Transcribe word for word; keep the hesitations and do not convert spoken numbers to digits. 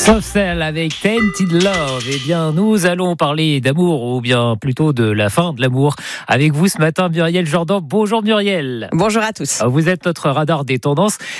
Soft Cell avec Tainted Love. Eh bien, nous allons parler d'amour, ou bien plutôt de la fin de l'amour, avec vous ce matin, Muriel Jourdan. Bonjour Muriel. Bonjour à tous. Vous êtes notre radar des tendances.